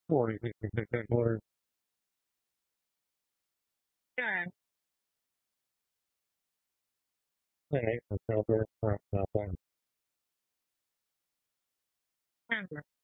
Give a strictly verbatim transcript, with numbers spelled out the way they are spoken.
Or, or Sure. hey, it's over for nothing. Sure.